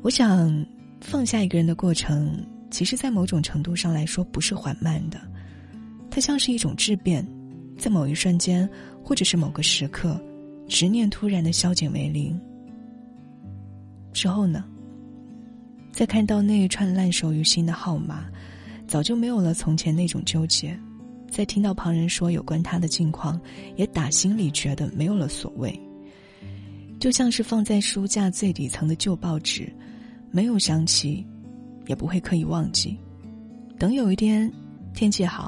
我想放下一个人的过程，其实在某种程度上来说不是缓慢的，它像是一种质变，在某一瞬间或者是某个时刻，执念突然的消减为零。之后呢，再看到那一串烂熟于心的号码，早就没有了从前那种纠结，再听到旁人说有关他的近况，也打心里觉得没有了所谓。就像是放在书架最底层的旧报纸，没有想起，也不会刻意忘记。等有一天天气好，